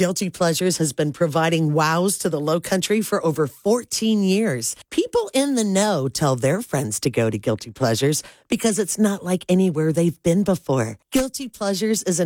Guilty Pleasures has been providing wows to the Low Country for over 14 years. People in the know tell their friends to go to Guilty Pleasures because it's not like anywhere they've been before. Guilty Pleasures is an